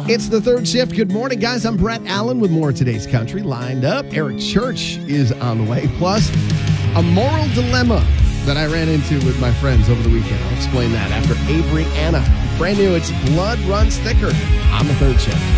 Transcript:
It's the third shift. Good morning, guys. I'm Brett Allen with more of Today's Country lined up. Eric Church is on the way. Plus, a moral dilemma that I ran into with my friends over the weekend. I'll explain that after Avery Anna. Brand new, it's Blood Runs Thicker on the third shift.